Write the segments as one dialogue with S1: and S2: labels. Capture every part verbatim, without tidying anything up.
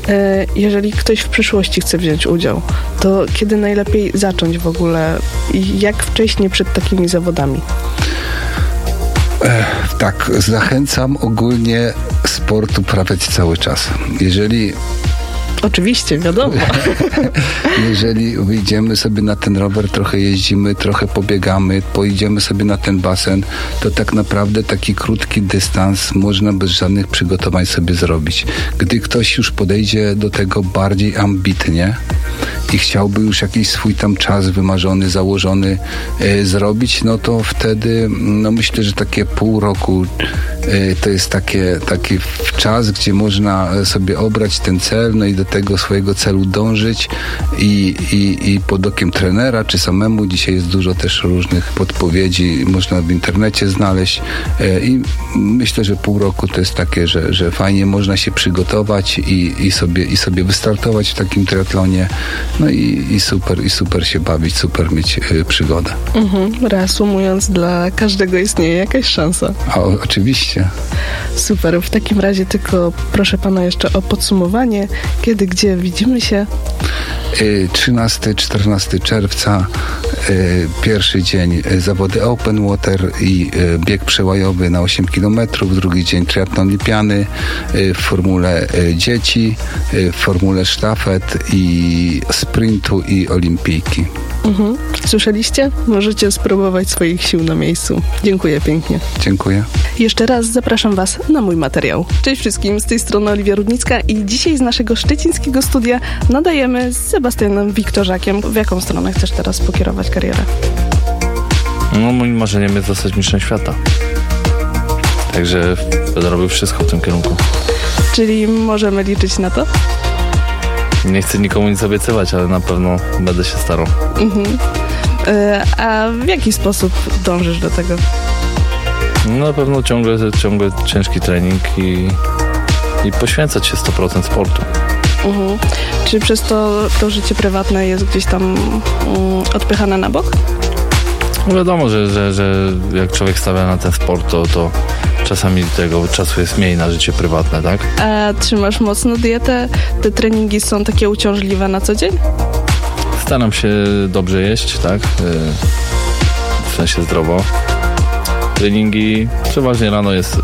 S1: Jeżeli ktoś w przyszłości chce wziąć udział, to kiedy najlepiej zacząć w ogóle i jak wcześniej przed takimi zawodami?
S2: Tak, zachęcam ogólnie sport uprawiać cały czas. Jeżeli
S1: Oczywiście, wiadomo.
S2: Jeżeli wyjdziemy sobie na ten rower, trochę jeździmy, trochę pobiegamy, pojedziemy sobie na ten basen, to tak naprawdę taki krótki dystans można bez żadnych przygotowań sobie zrobić. Gdy ktoś już podejdzie do tego bardziej ambitnie i chciałby już jakiś swój tam czas wymarzony, założony e, zrobić, no to wtedy no myślę, że takie pół roku e, to jest takie, taki czas, gdzie można sobie obrać ten cel, no i do tego swojego celu dążyć i, i, i pod okiem trenera, czy samemu. Dzisiaj jest dużo też różnych podpowiedzi, można w internecie znaleźć e, i myślę, że pół roku to jest takie, że, że fajnie można się przygotować i, i, sobie, i sobie wystartować w takim triatlonie. No i, i super, i super się bawić, super mieć y, przygodę.
S1: Mhm. Reasumując, dla każdego istnieje jakaś szansa.
S2: A, o, oczywiście.
S1: Super. W takim razie tylko proszę pana jeszcze o podsumowanie. Kiedy, gdzie widzimy się?
S2: trzynastego czternastego czerwca, y, pierwszy dzień y, zawody open water i y, bieg przełajowy na osiem kilometrów, drugi dzień triatlon lipiany y, w formule y, dzieci, y, w formule sztafet i sprintu i olimpijki.
S1: Mhm. Słyszeliście? Możecie spróbować swoich sił na miejscu. Dziękuję pięknie.
S2: Dziękuję.
S1: Jeszcze raz zapraszam was na mój materiał. Cześć wszystkim, z tej strony Oliwia Rudnicka i dzisiaj z naszego szczecińskiego studia nadajemy z Sebastianem Wiktorzakiem. W jaką stronę chcesz teraz pokierować karierę?
S3: No, moim marzeniem jest zostać mistrzem świata. Także będę robił wszystko w tym kierunku.
S1: Czyli możemy liczyć na to?
S3: Nie chcę nikomu nic obiecywać, ale na pewno będę się starał.
S1: Mhm. E, a w jaki sposób dążysz do tego?
S3: No, na pewno ciągle, ciągle ciężki trening i, i poświęcać się sto procent sportu.
S1: Mhm. Czy przez to to życie prywatne jest gdzieś tam um, odpychane na bok?
S3: No wiadomo, że, że, że jak człowiek stawia na ten sport, to, to czasami tego czasu jest mniej na życie prywatne, tak?
S1: A trzymasz mocno dietę? Te treningi są takie uciążliwe na co dzień?
S3: Staram się dobrze jeść, tak? W sensie zdrowo. Treningi, przeważnie rano jest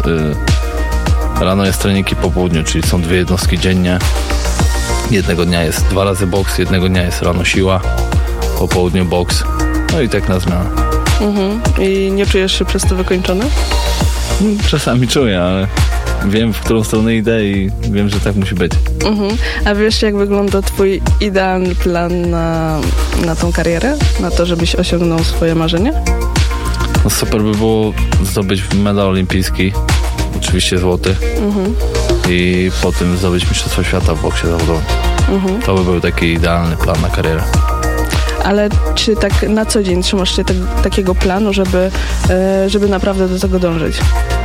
S3: rano jest trening i po południu, czyli są dwie jednostki dziennie. Jednego dnia jest dwa razy boks, jednego dnia jest rano siła, po południu boks. No i tak na zmianę.
S1: Mhm. I nie czujesz się przez to wykończony?
S3: Czasami czuję, ale wiem, w którą stronę idę i wiem, że tak musi być.
S1: Mhm. A wiesz, jak wygląda twój idealny plan na, na tą karierę? Na to, żebyś osiągnął swoje marzenie?
S3: No super by było zdobyć medal olimpijski, oczywiście złoty, mhm. i po tym zdobyć mistrzostwo świata w boksie zawodowym. Mhm. To by był taki idealny plan na karierę.
S1: Ale czy tak na co dzień trzymasz się te, takiego planu, żeby, e, żeby naprawdę do tego dążyć?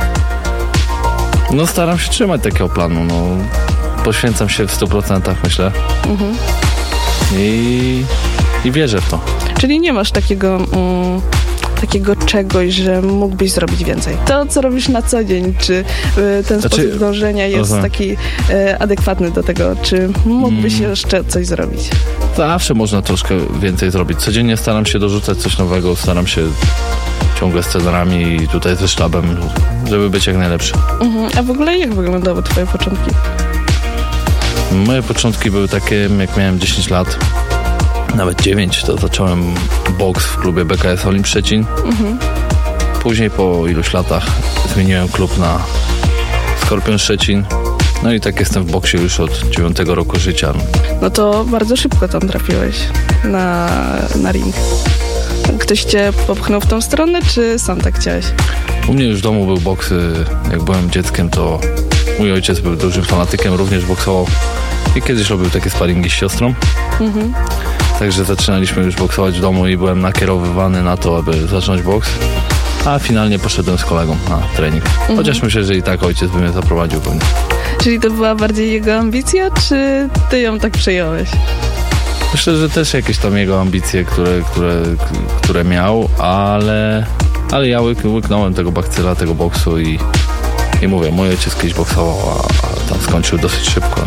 S3: No staram się trzymać takiego planu. No. Poświęcam się w stu procentach, myślę. Mhm. I, I wierzę w to.
S1: Czyli nie masz takiego... Mm, takiego czegoś, że mógłbyś zrobić więcej. To, co robisz na co dzień, czy y, ten znaczy, sposób dążenia jest aha. taki y, adekwatny do tego, czy mógłbyś mm. jeszcze coś zrobić?
S3: Zawsze można troszkę więcej zrobić. Codziennie staram się dorzucać coś nowego, staram się ciągle z trenerami i tutaj ze sztabem, żeby być jak najlepszy. Mhm.
S1: A w ogóle jak wyglądały twoje początki?
S3: Moje początki były takie, jak miałem dziesięć lat, nawet dziewięć, to zacząłem boks w klubie B K S Olimp Szczecin. Mhm. Później po iluś latach zmieniłem klub na Skorpion Szczecin. No i tak jestem w boksie już od dziewiątego roku życia.
S1: No to bardzo szybko tam trafiłeś na, na ring. Ktoś cię popchnął w tą stronę, czy sam tak chciałeś?
S3: U mnie już w domu był boks. Jak byłem dzieckiem, to mój ojciec był dużym fanatykiem, również boksował. I kiedyś robił takie sparingi z siostrą. Mhm. Także zaczynaliśmy już boksować w domu i byłem nakierowywany na to, aby zacząć boks. A finalnie poszedłem z kolegą na trening. Mhm. Chociaż myślę, że i tak ojciec by mnie zaprowadził pewnie.
S1: Czyli to była bardziej jego ambicja, czy ty ją tak przejąłeś?
S3: Myślę, że też jakieś tam jego ambicje, które, które, które miał, ale, ale ja łyk, łyknąłem tego bakcyla, tego boksu i, i mówię, mój ojciec kiedyś boksował, a, a tam skończył dosyć szybko.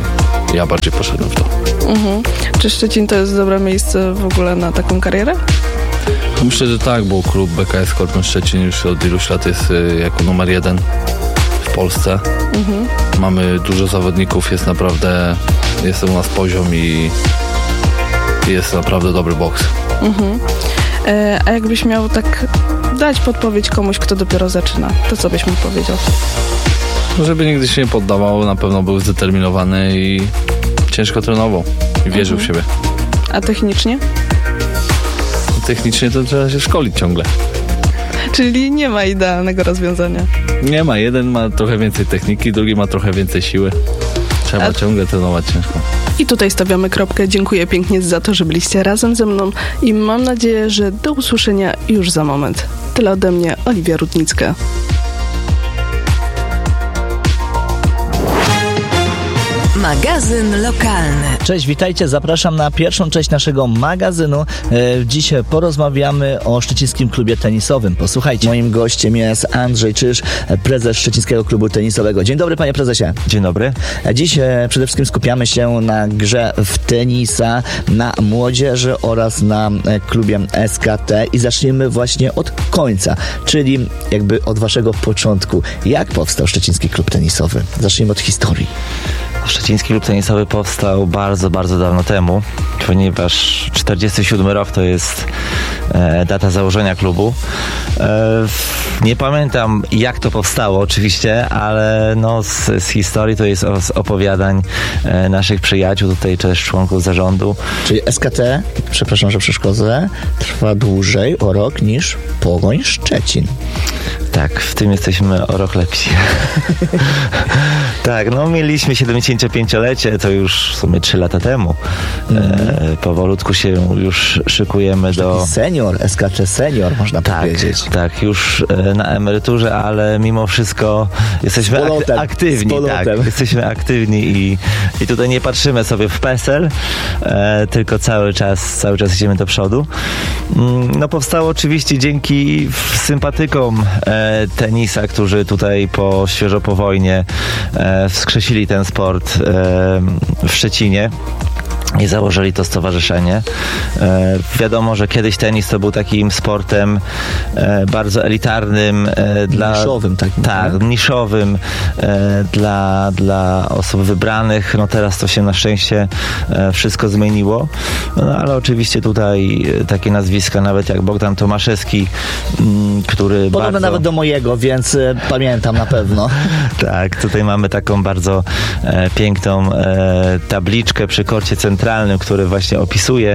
S3: ja bardziej poszedłem w to.
S1: Mhm. Czy Szczecin to jest dobre miejsce w ogóle na taką karierę?
S3: Myślę, że tak, bo klub B K S Skorpion Szczecin już od iluś lat jest jako numer jeden w Polsce. Mhm. Mamy dużo zawodników, jest naprawdę, jest u nas poziom i jest naprawdę dobry boks. Mhm.
S1: E, a jakbyś miał tak dać podpowiedź komuś, kto dopiero zaczyna, to co byś mu powiedział?
S3: Żeby nigdy się nie poddawał, na pewno był zdeterminowany i ciężko trenował i wierzył mhm. w siebie.
S1: A technicznie?
S3: Technicznie to trzeba się szkolić ciągle.
S1: Czyli nie ma idealnego rozwiązania.
S3: Nie ma. Jeden ma trochę więcej techniki, drugi ma trochę więcej siły. Trzeba A... ciągle trenować ciężko.
S1: I tutaj stawiamy kropkę. Dziękuję pięknie za to, że byliście razem ze mną i mam nadzieję, że do usłyszenia już za moment. Tyle ode mnie, Oliwia Rutnicka.
S4: Magazyn lokalny.
S5: Cześć, witajcie, zapraszam na pierwszą część naszego magazynu. Dziś porozmawiamy o szczecińskim klubie tenisowym. Posłuchajcie, moim gościem jest Andrzej Czyż, prezes Szczecińskiego Klubu Tenisowego. Dzień dobry, panie prezesie.
S6: Dzień dobry.
S5: Dziś przede wszystkim skupiamy się na grze w tenisa, na młodzieży oraz na klubie S K T i zaczniemy właśnie od końca, czyli jakby od waszego początku. Jak powstał Szczeciński Klub Tenisowy? Zacznijmy od historii.
S6: Szczeciński Klub Tenisowy powstał bardzo, bardzo dawno temu, ponieważ czterdziesty siódmy rok to jest e, data założenia klubu. E, nie pamiętam, jak to powstało oczywiście, ale no, z, z historii to jest z opowiadań e, naszych przyjaciół, tutaj też członków zarządu.
S5: Czyli S K T, przepraszam, że przeszkodzę, trwa dłużej o rok niż Pogoń Szczecin.
S6: Tak, w tym jesteśmy o rok lepsi. Tak, no mieliśmy siedemdziesięciopięciolecie, to już w sumie trzy lata temu. Mm. E, powolutku się już szykujemy do...
S5: Senior, S K T senior, można
S6: tak, powiedzieć. Tak, już e, na emeryturze, ale mimo wszystko jesteśmy ak- aktywni. Tak, jesteśmy aktywni i, i tutaj nie patrzymy sobie w PESEL, e, tylko cały czas, cały czas idziemy do przodu. Mm, no powstało oczywiście dzięki sympatykom e, tenisa, którzy tutaj po świeżo po wojnie e, wskrzesili ten sport e, w Szczecinie i założyli to stowarzyszenie. E, wiadomo, że kiedyś tenis to był takim sportem e, bardzo elitarnym. E, dla,
S5: niszowym takim.
S6: Tak, tak? niszowym e, dla, dla osób wybranych. No teraz to się na szczęście e, wszystko zmieniło. No ale oczywiście tutaj e, takie nazwiska nawet jak Bogdan Tomaszewski, m, który
S5: podobne
S6: bardzo...
S5: nawet do mojego, więc e, pamiętam na pewno.
S6: Tak, tutaj mamy taką bardzo e, piękną e, tabliczkę przy korcie centralnym, który właśnie opisuje,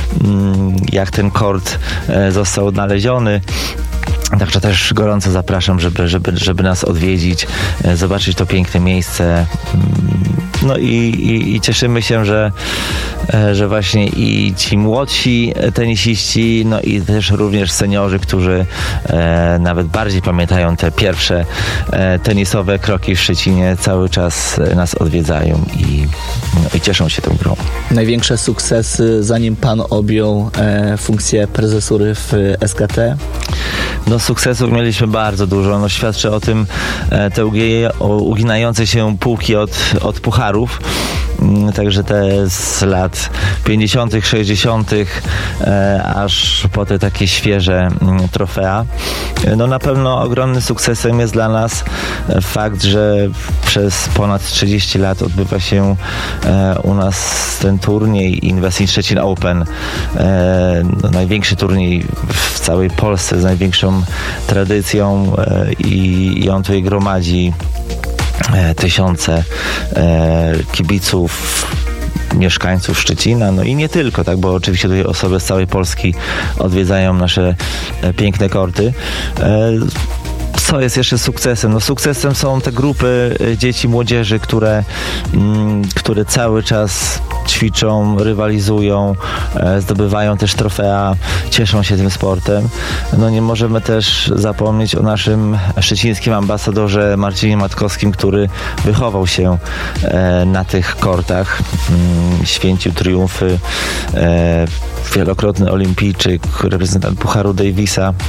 S6: jak ten kort został odnaleziony. Także też gorąco zapraszam, żeby, żeby, żeby nas odwiedzić, zobaczyć to piękne miejsce. No i, i, i cieszymy się, że, że właśnie i ci młodsi tenisiści, no i też również seniorzy, którzy e, nawet bardziej pamiętają te pierwsze e, tenisowe kroki w Szczecinie, cały czas nas odwiedzają i, no, i cieszą się tą grą.
S5: Największe sukcesy, zanim pan objął e, funkcję prezesury w S K T?
S6: No sukcesów mieliśmy bardzo dużo. No, świadczy o tym e, te ugie, o, uginające się półki od, od pucharów. Także te z lat pięćdziesiątych, sześćdziesiątych e, aż po te takie świeże m, trofea. No na pewno ogromnym sukcesem jest dla nas fakt, że przez ponad trzydzieści lat odbywa się e, u nas ten turniej Inwest Szczecin Open. E, no, największy turniej w całej Polsce z największą tradycją e, i, i on tutaj gromadzi E, tysiące e, kibiców, mieszkańców Szczecina, no i nie tylko, tak, bo oczywiście tutaj osoby z całej Polski odwiedzają nasze e, piękne korty. E, Co jest jeszcze sukcesem? No sukcesem są te grupy dzieci, młodzieży, które, mm, które cały czas ćwiczą, rywalizują, e, zdobywają też trofea, cieszą się tym sportem. No nie możemy też zapomnieć o naszym szczecińskim ambasadorze Marcinie Matkowskim, który wychował się e, na tych kortach, mm, święcił triumfy, e, wielokrotny olimpijczyk, reprezentant Pucharu Davisa.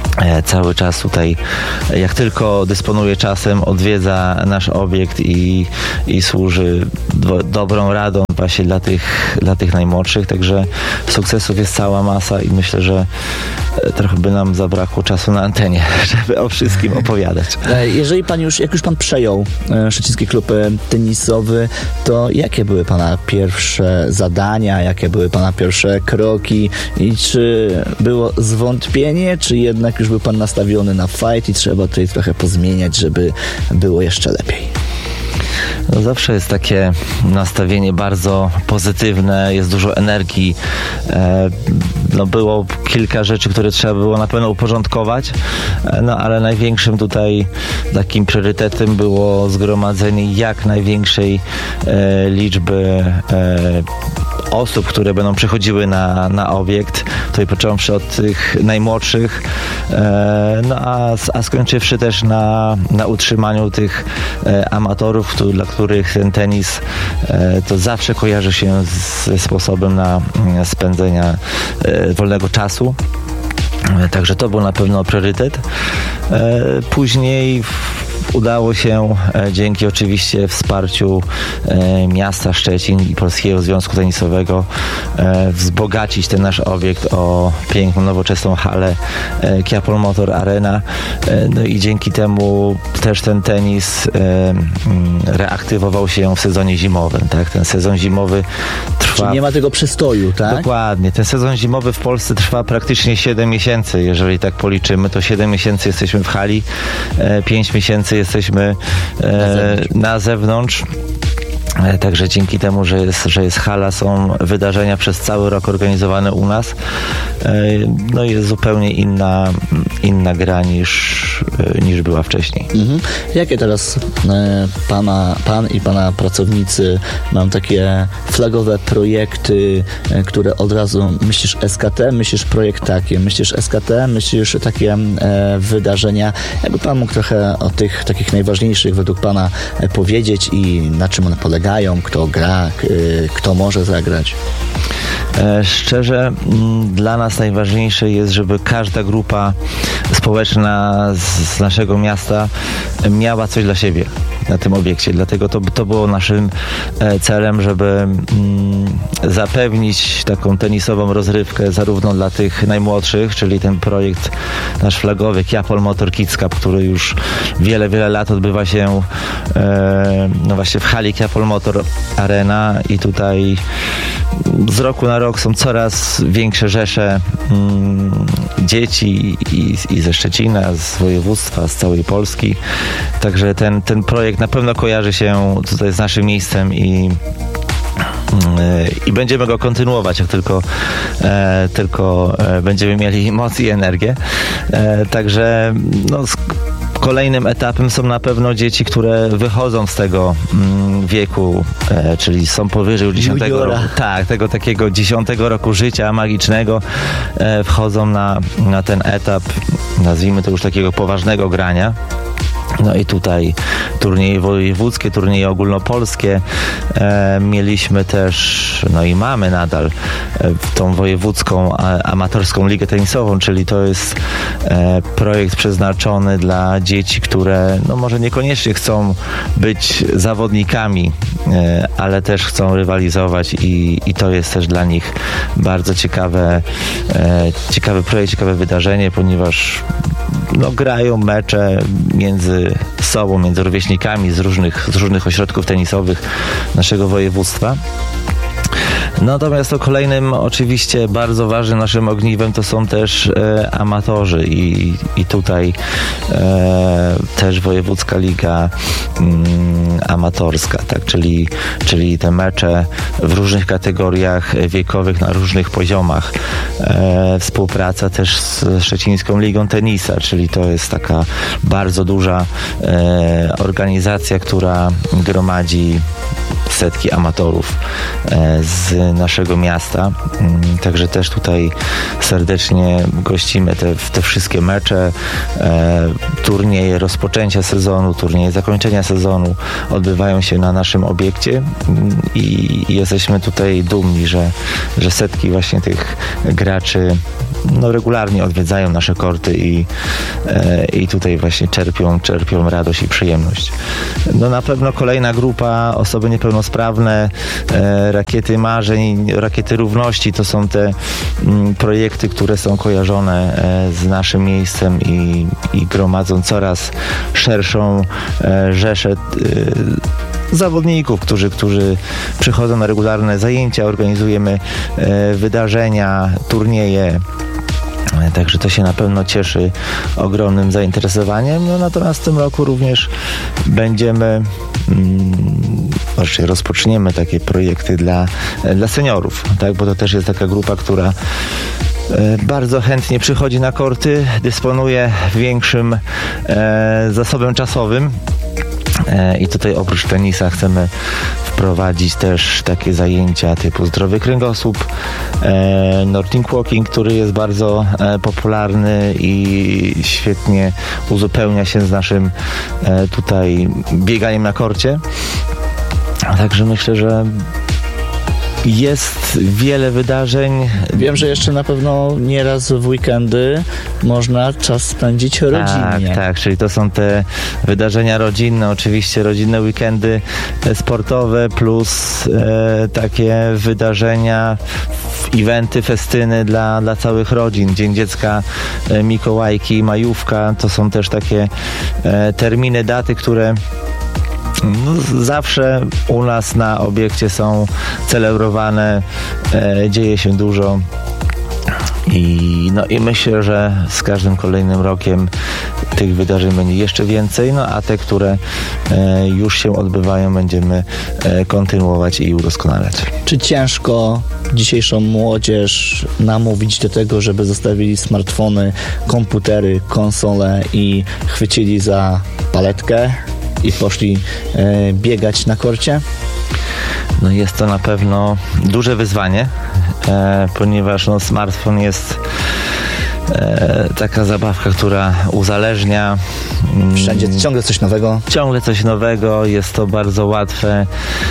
S6: cały czas tutaj, jak tylko dysponuje czasem, odwiedza nasz obiekt i, i służy do, dobrą radą właśnie dla tych, dla tych najmłodszych, także sukcesów jest cała masa i myślę, że trochę by nam zabrakło czasu na antenie, żeby o wszystkim opowiadać.
S5: Jeżeli pan już, jak już pan przejął Szczeciński Klub Tenisowy, to jakie były pana pierwsze zadania, jakie były pana pierwsze kroki i czy było zwątpienie, czy jednak już był pan nastawiony na fight i trzeba tutaj trochę pozmieniać, żeby było jeszcze lepiej?
S6: No zawsze jest takie nastawienie bardzo pozytywne, jest dużo energii. E, no było kilka rzeczy, które trzeba było na pewno uporządkować, e, no ale największym tutaj takim priorytetem było zgromadzenie jak największej e, liczby e, osób, które będą przychodziły na, na obiekt, tutaj począwszy od tych najmłodszych, e, no a, a skończywszy też na, na utrzymaniu tych e, amatorów, który, dla których ten tenis e, to zawsze kojarzy się ze sposobem na spędzenia e, wolnego czasu. Także to był na pewno priorytet. E, później udało się e, dzięki oczywiście wsparciu e, miasta Szczecin i Polskiego Związku Tenisowego e, wzbogacić ten nasz obiekt o piękną, nowoczesną halę e, Kiapol Motor Arena. E, no i dzięki temu też ten tenis e, reaktywował się w sezonie zimowym. Tak? Ten sezon zimowy trwa...
S5: Czyli nie ma tego przystoju, tak?
S6: Dokładnie. Ten sezon zimowy w Polsce trwa praktycznie siedem miesięcy. Jeżeli tak policzymy, to siedem miesięcy jesteśmy w hali, e, pięć miesięcy jesteśmy e, na zewnątrz. Na zewnątrz. Także dzięki temu, że jest, że jest hala, są wydarzenia przez cały rok organizowane u nas. No i jest zupełnie inna, inna gra niż, niż była wcześniej.
S5: Mhm. Jakie teraz e, pana, pan i pana pracownicy mają takie flagowe projekty, e, które od razu myślisz S K T, myślisz projekt taki, myślisz S K T, myślisz takie e, wydarzenia. Jakby pan mógł trochę o tych takich najważniejszych według pana e, powiedzieć i na czym one polegają? Kto gra, kto może zagrać?
S6: Szczerze, dla nas najważniejsze jest, żeby każda grupa społeczna z naszego miasta miała coś dla siebie na tym obiekcie. Dlatego to, to było naszym celem, żeby zapewnić taką tenisową rozrywkę zarówno dla tych najmłodszych, czyli ten projekt nasz flagowy Kiapol Motor Kids Cup, który już wiele, wiele lat odbywa się no właśnie w hali Kiapol Motor Arena i tutaj z roku na rok są coraz większe rzesze mm, dzieci i, i ze Szczecina, z województwa, z całej Polski. Także ten, ten projekt na pewno kojarzy się tutaj z naszym miejscem i i będziemy go kontynuować, jak tylko, e, tylko e, będziemy mieli moc i energię. E, także no, kolejnym etapem są na pewno dzieci, które wychodzą z tego mm, wieku, e, czyli są powyżej dziesiątego roku. Tak, tego takiego dziesiątego roku życia magicznego, e, wchodzą na, na ten etap, nazwijmy to już takiego poważnego grania. No i tutaj turnieje wojewódzkie, turnieje ogólnopolskie. E, mieliśmy też, no i mamy nadal e, tą wojewódzką a, amatorską ligę tenisową, czyli to jest e, projekt przeznaczony dla dzieci, które no może niekoniecznie chcą być zawodnikami, e, ale też chcą rywalizować i, i to jest też dla nich bardzo ciekawe, e, ciekawy projekt, ciekawe wydarzenie, ponieważ no, grają mecze między sobą, między rówieśnikami z różnych, z różnych ośrodków tenisowych naszego województwa. Natomiast to kolejnym oczywiście bardzo ważnym naszym ogniwem to są też e, amatorzy i, i tutaj e, też Wojewódzka Liga mm, Amatorska, tak, czyli, czyli te mecze w różnych kategoriach wiekowych na różnych poziomach. E, współpraca też z Szczecińską Ligą Tenisa, czyli to jest taka bardzo duża e, organizacja, która gromadzi setki amatorów z naszego miasta. Także też tutaj serdecznie gościmy te, te wszystkie mecze, turnieje rozpoczęcia sezonu, turnieje zakończenia sezonu odbywają się na naszym obiekcie i jesteśmy tutaj dumni, że, że setki właśnie tych graczy no, regularnie odwiedzają nasze korty i, i tutaj właśnie czerpią, czerpią radość i przyjemność. No na pewno kolejna grupa, osoby niepełnosprawne, rakiety marzeń, rakiety równości, to są te projekty, które są kojarzone z naszym miejscem i, i gromadzą coraz szerszą rzeszę zawodników, którzy, którzy przychodzą na regularne zajęcia, organizujemy wydarzenia, turnieje. Także to się na pewno cieszy ogromnym zainteresowaniem. No, natomiast w tym roku również będziemy, mm, właściwie rozpoczniemy takie projekty dla, dla seniorów, tak? Bo to też jest taka grupa, która bardzo chętnie przychodzi na korty, dysponuje większym e, zasobem czasowym. I tutaj oprócz tenisa chcemy wprowadzić też takie zajęcia typu zdrowy kręgosłup, Nordic Walking, który jest bardzo popularny i świetnie uzupełnia się z naszym tutaj bieganiem na korcie. Także myślę, że jest wiele wydarzeń.
S5: Wiem, że jeszcze na pewno nieraz w weekendy można czas spędzić rodzinnie.
S6: Tak, tak, czyli to są te wydarzenia rodzinne, oczywiście rodzinne weekendy sportowe plus e, takie wydarzenia, eventy, festyny dla, dla całych rodzin. Dzień Dziecka, e, Mikołajki, Majówka, to są też takie e, terminy, daty, które no, zawsze u nas na obiekcie są celebrowane, e, dzieje się dużo i, no, i myślę, że z każdym kolejnym rokiem tych wydarzeń będzie jeszcze więcej, no a te, które e, już się odbywają, będziemy e, kontynuować i udoskonalać.
S5: Czy ciężko dzisiejszą młodzież namówić do tego, żeby zostawili smartfony, komputery, konsole i chwycili za paletkę i poszli e, biegać na korcie?
S6: No jest to na pewno duże wyzwanie, e, ponieważ no, smartfon jest e, taka zabawka, która uzależnia.
S5: Wszędzie ciągle coś nowego.
S6: Ciągle coś nowego, jest to bardzo łatwe e,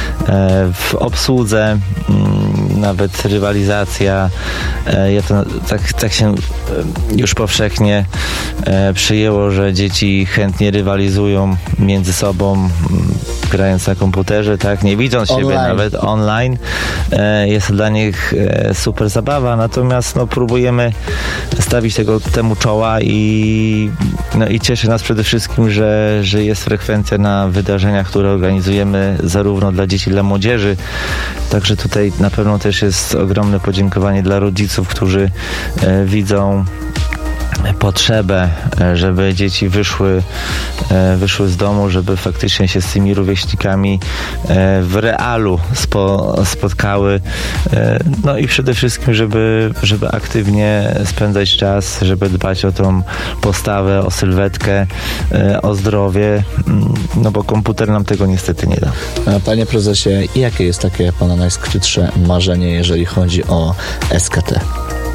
S6: w obsłudze, m, nawet rywalizacja. E, ja to, tak, tak się już powszechnie e, przyjęło, że dzieci chętnie rywalizują między sobą, m, grając na komputerze, tak, nie widząc online. siebie nawet online. E, jest to dla nich e, super zabawa, natomiast no, próbujemy stawić tego, temu czoła i, no, i cieszy nas przede wszystkim, że, że jest frekwencja na wydarzeniach, które organizujemy zarówno dla dzieci, dla młodzieży. Także tutaj na pewno też jest ogromne podziękowanie dla rodziców, którzy e, widzą potrzebę, żeby dzieci wyszły, wyszły z domu, żeby faktycznie się z tymi rówieśnikami w realu spo, spotkały. No i przede wszystkim, żeby, żeby aktywnie spędzać czas, żeby dbać o tą postawę, o sylwetkę, o zdrowie, no bo komputer nam tego niestety nie da.
S5: Panie prezesie, jakie jest takie pana najskrytsze marzenie, jeżeli chodzi o S K T?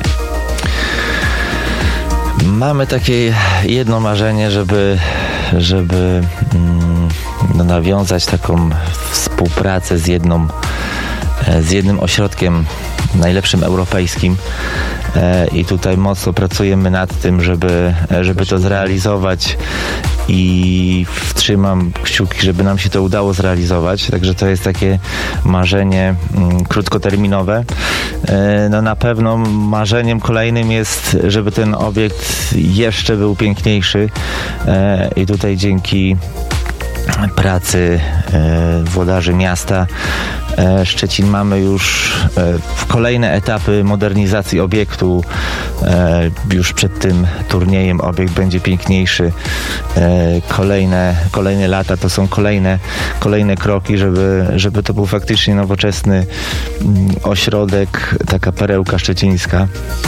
S6: Mamy takie jedno marzenie, żeby, żeby mm, no, nawiązać taką współpracę z jedną, z jednym ośrodkiem najlepszym europejskim e, i tutaj mocno pracujemy nad tym, żeby, żeby to zrealizować i wtrzymam kciuki, żeby nam się to udało zrealizować. Także to jest takie marzenie mm, krótkoterminowe. E, no na pewno marzeniem kolejnym jest, żeby ten obiekt jeszcze był piękniejszy e, i tutaj dzięki pracy e, włodarzy miasta e, Szczecin mamy już e, kolejne etapy modernizacji obiektu. E, już przed tym turniejem obiekt będzie piękniejszy. E, kolejne, kolejne lata to są kolejne, kolejne kroki, żeby, żeby to był faktycznie nowoczesny m, ośrodek, taka perełka szczecińska.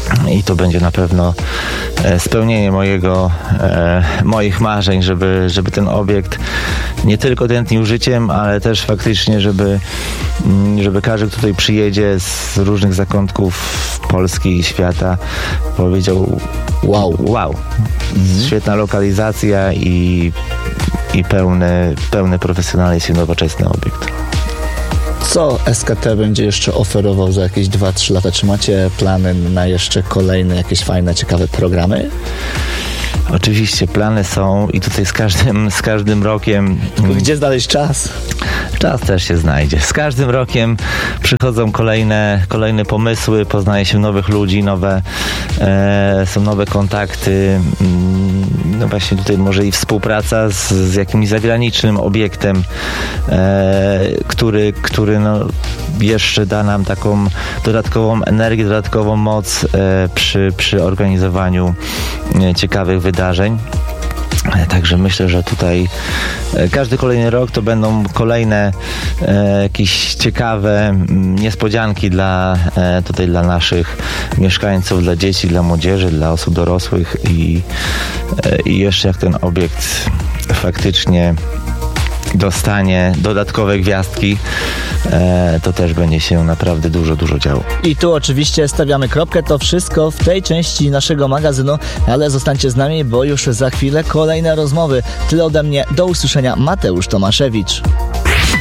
S6: I to będzie na pewno spełnienie mojego, e, moich marzeń, żeby, żeby ten obiekt nie tylko tętnił życiem, ale też faktycznie, żeby, żeby każdy, kto tutaj przyjedzie z różnych zakątków Polski i świata, powiedział wow, wow. Mhm. Świetna lokalizacja i, i pełny, pełny profesjonalizm i nowoczesny obiekt.
S5: Co S K T będzie jeszcze oferował za jakieś dwa trzy lata? Czy macie plany na jeszcze kolejne jakieś fajne, ciekawe programy?
S6: Oczywiście plany są i tutaj z każdym, z każdym rokiem...
S5: Gdzie znaleźć czas?
S6: Czas też się znajdzie. Z każdym rokiem przychodzą kolejne, kolejne pomysły, poznaje się nowych ludzi, nowe, e, są nowe kontakty. No właśnie tutaj może i współpraca z, z jakimś zagranicznym obiektem, e, który, który no jeszcze da nam taką dodatkową energię, dodatkową moc e, przy, przy organizowaniu e, ciekawych wydarzeń. Także myślę, że tutaj każdy kolejny rok to będą kolejne e, jakieś ciekawe m, niespodzianki dla, e, tutaj dla naszych mieszkańców, dla dzieci, dla młodzieży, dla osób dorosłych i, e, i jeszcze jak ten obiekt faktycznie dostanie dodatkowe gwiazdki, e, to też będzie się naprawdę dużo, dużo działo.
S5: I tu oczywiście stawiamy kropkę, to wszystko w tej części naszego magazynu, ale zostańcie z nami, bo już za chwilę kolejne rozmowy. Tyle ode mnie, do usłyszenia, Mateusz Tomaszewicz.